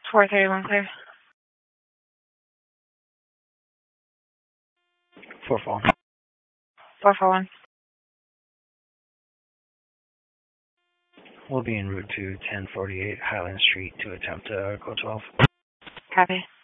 431 clear. 441. 441. We'll be en route to 1048 Highland Street to attempt Article 12. Copy.